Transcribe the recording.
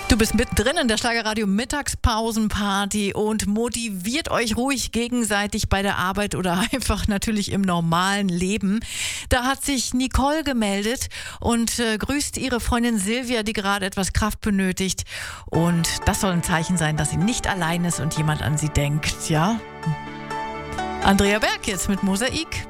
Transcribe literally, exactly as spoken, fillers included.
Du bist mittendrin in der Schlagerradio Mittagspausenparty und motiviert euch ruhig gegenseitig bei der Arbeit oder einfach natürlich im normalen Leben. Da hat sich Nicole gemeldet und äh, grüßt ihre Freundin Silvia, die gerade etwas Kraft benötigt. Und das soll ein Zeichen sein, dass sie nicht allein ist und jemand an sie denkt, ja? Andrea Berg jetzt mit Mosaik.